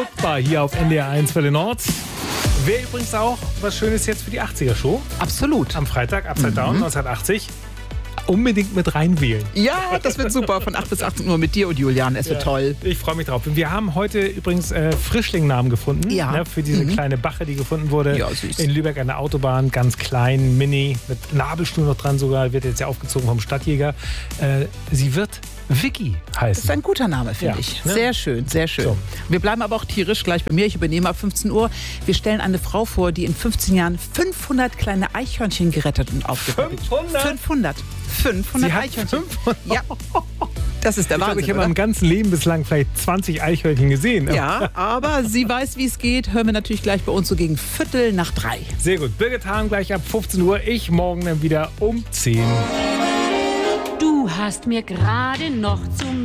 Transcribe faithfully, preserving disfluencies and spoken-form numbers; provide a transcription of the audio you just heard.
Footbar hier auf N D R eins für den Nord. Wäre übrigens auch was Schönes jetzt für die achtziger-Show. Absolut. Am Freitag, Upside Down, neunzehnhundertachtzig. Unbedingt mit reinwählen. Ja, das wird super. Von acht bis achtzehn Uhr mit dir und Julian. Es wird Ja, toll. Ich freue mich drauf. Wir haben heute übrigens äh, Frischling-Namen gefunden. Ja. Ne, für diese Mhm. kleine Bache, die gefunden wurde. Ja, süß. In Lübeck an der Autobahn. Ganz klein, mini, mit Nabelschnur noch dran sogar. Wird jetzt ja aufgezogen vom Stadtjäger. Äh, sie wird Vicky Das heißen. ist ein guter Name, finde Ja, ich. ne? Sehr schön, sehr schön. So. Wir bleiben aber auch tierisch gleich bei mir. Ich übernehme ab fünfzehn Uhr. Wir stellen eine Frau vor, die in fünfzehn Jahren fünfhundert kleine Eichhörnchen gerettet und aufgepäppelt hat. fünfhundert? fünfhundert. fünfhundert Sie hat Eichhörnchen. fünfhundert? Ja. Das ist der Ich glaube, Wahnsinn, ich habe oder? im ganzen Leben bislang vielleicht zwanzig Eichhörnchen gesehen. Ja, aber sie weiß, wie es geht. Hören wir natürlich gleich bei uns so gegen Viertel nach drei. Sehr gut. Birgit Hahn gleich ab fünfzehn Uhr. Ich morgen dann wieder um zehn. Du hast mir gerade noch zum